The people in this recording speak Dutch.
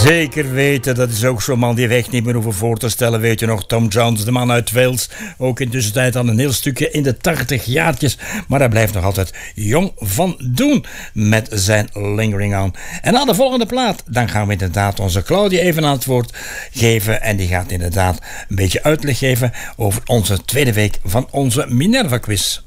Zeker weten, dat is ook zo'n man die weg niet meer hoeven voor te stellen. Weet je nog, Tom Jones, de man uit Wales. Ook in tussentijd al een heel stukje in de 80 jaartjes. Maar hij blijft nog altijd jong van doen met zijn Lingering On. En na de volgende plaat, dan gaan we inderdaad onze Claudia even aan het woord geven. En die gaat inderdaad een beetje uitleg geven over onze tweede week van onze Minerva-quiz.